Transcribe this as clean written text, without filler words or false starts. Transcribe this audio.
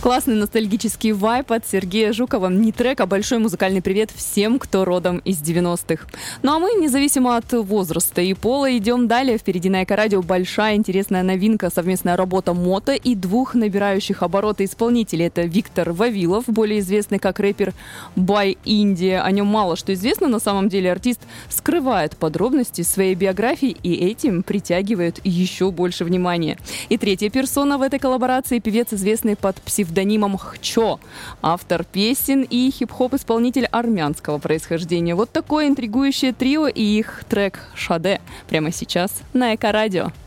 Классный ностальгический вайб от Сергея Жукова. Не трек, а большой музыкальный привет всем, кто родом из 90-х. Ну а мы, независимо от возраста и пола, идем далее. Впереди на Эко-радио большая интересная новинка. Совместная работа Мото и двух набирающих обороты исполнителей. Это Виктор Вавилов, более известный как рэпер By India. О нем мало что известно. На самом деле артист скрывает подробности своей биографии и этим притягивает еще больше внимания. И третья персона в этой коллаборации — певец, известный под псевдонимом Хчо, автор песен и хип-хоп-исполнитель армянского происхождения. Вот такое интригующее трио и их трек «Шаде» прямо сейчас на Эко-радио.